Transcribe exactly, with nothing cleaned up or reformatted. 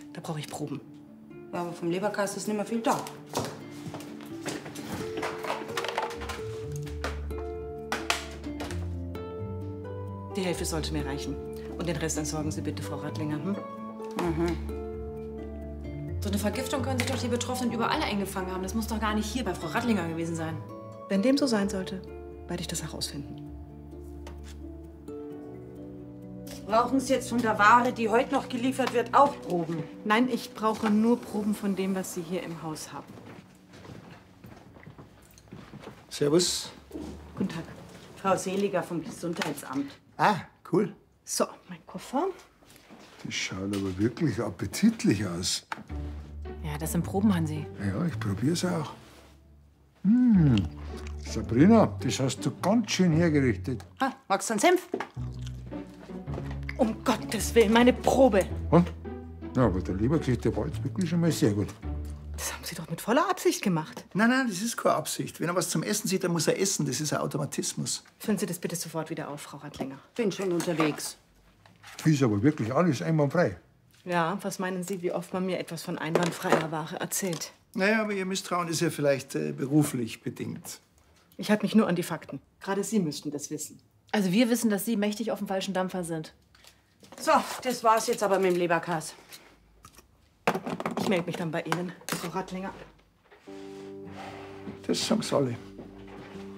Da brauche ich Proben. Ja, aber vom Leberkäse ist nicht mehr viel da. Die Hälfte sollte mir reichen. Und den Rest entsorgen Sie bitte, Frau Rattlinger. Hm? Mhm. So eine Vergiftung können sich doch die Betroffenen überall eingefangen haben. Das muss doch gar nicht hier bei Frau Rattlinger gewesen sein. Wenn dem so sein sollte, werde ich das herausfinden. Brauchen Sie jetzt von der Ware, die heute noch geliefert wird, auch Proben? Nein, ich brauche nur Proben von dem, was Sie hier im Haus haben. Servus. Guten Tag. Frau Seliger vom Gesundheitsamt. Ah, cool. So, mein Koffer. Das schaut aber wirklich appetitlich aus. Ja, das sind Proben, Hansi. Ja, ich probier's auch. Hm, Sabrina, das hast du ganz schön hergerichtet. Ah, magst du einen Senf? Um Gottes Willen, meine Probe. Und? Ja, aber der Leberkäse, der war jetzt wirklich schon mal sehr gut. Das haben Sie doch mit voller Absicht gemacht. Nein, nein, das ist keine Absicht. Wenn er was zum Essen sieht, dann muss er essen. Das ist ein Automatismus. Füllen Sie das bitte sofort wieder auf, Frau Rattlinger. Bin schon unterwegs. Ist aber wirklich alles einwandfrei. Ja, was meinen Sie, wie oft man mir etwas von einwandfreier Ware erzählt? Naja, aber Ihr Misstrauen ist ja vielleicht äh, beruflich bedingt. Ich halte mich nur an die Fakten. Gerade Sie müssten das wissen. Also wir wissen, dass Sie mächtig auf dem falschen Dampfer sind. So, das war's jetzt aber mit dem Leberkäse. Ich melde mich dann bei Ihnen, Frau Rattlinger. Das sagen sie alle.